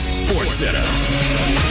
SportsCenter.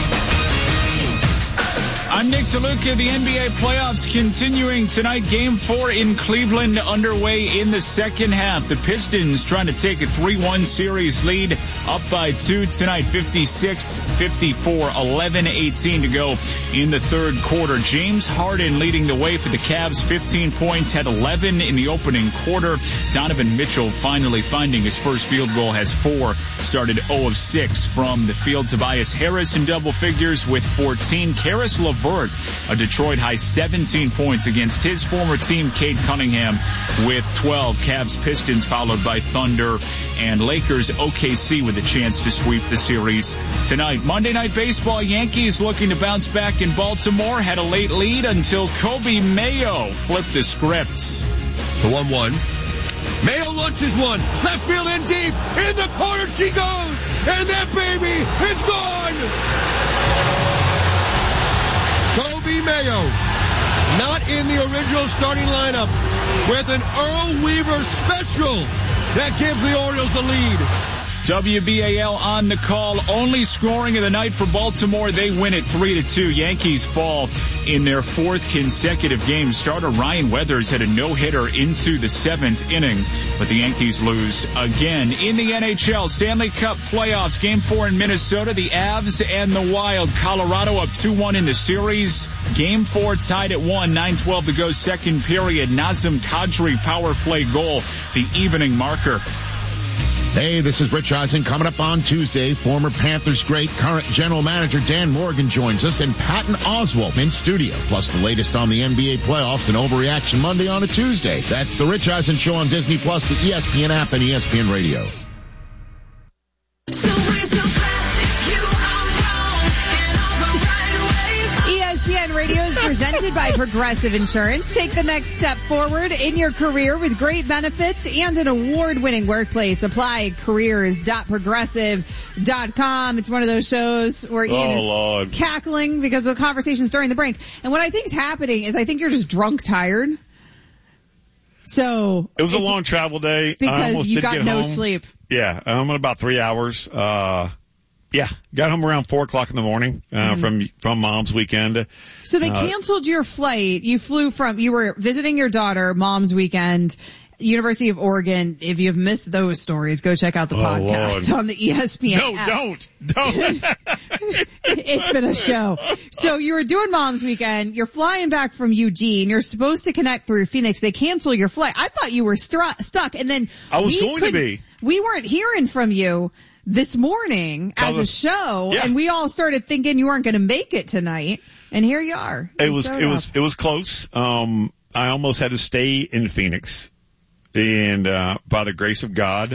I'm Nick DeLuca. The NBA playoffs continuing tonight. Game 4 in Cleveland underway in the second half. The Pistons trying to take a 3-1 series lead, up by 2 tonight, 56-54, 11-18 to go in the third quarter. James Harden leading the way for the Cavs, 15 points, had 11 in the opening quarter. Donovan Mitchell finally finding his first field goal, has 4, started 0 of 6 from the field. Tobias Harris in double figures with 14. Karis LeVert, a Detroit high 17 points against his former team, Cade Cunningham, with 12. Cavs, Pistons followed by Thunder and Lakers. OKC with a chance to sweep the series tonight. Monday Night Baseball, Yankees looking to bounce back in Baltimore. Had a late lead until Kobe Mayo flipped the script. The 1-1. Mayo launches one. Left field in deep. In the corner she goes. And that baby is gone. Kobe Mayo, not in the original starting lineup, with an Earl Weaver special that gives the Orioles the lead. WBAL on the call. Only scoring of the night for Baltimore. They win it 3-2. Yankees fall in their 4th consecutive game. Starter Ryan Weathers had a no-hitter into the 7th inning, but the Yankees lose again. In the NHL, Stanley Cup playoffs, Game 4 in Minnesota. The Avs and the Wild. Colorado up 2-1 in the series. Game 4 tied at 1, 9:12 to go, second period. Nazem Kadri power play goal, the evening marker. Hey, this is Rich Eisen. Coming up on Tuesday, former Panthers great, current general manager Dan Morgan joins us, and Patton Oswalt in studio. Plus the latest on the NBA playoffs and Overreaction Monday on a Tuesday. That's the Rich Eisen Show on Disney+, the ESPN app, and ESPN Radio. ESPN Radio is presented by Progressive Insurance. Take the next step forward in your career with great benefits and an award-winning workplace. Apply careers.progressive.com. It's one of those shows where Ian is cackling because of the conversations during the break. And what I think is happening is I think you're just drunk tired. So it was a long travel day. Because you got no sleep. Yeah, I'm about 3 hours. Yeah, got home around 4 o'clock in the morning, from Mom's weekend. So they canceled your flight. You were visiting your daughter, Mom's weekend, University of Oregon. If you've missed those stories, go check out the podcast on the ESPN app. Don't. It's been a show. So you were doing Mom's weekend. You're flying back from Eugene. You're supposed to connect through Phoenix. They cancel your flight. I thought you were stuck. And then I was going to be. We weren't hearing from you this morning as a show, and we all started thinking you weren't going to make it tonight, and here you are. It was close. I almost had to stay in Phoenix, and by the grace of God,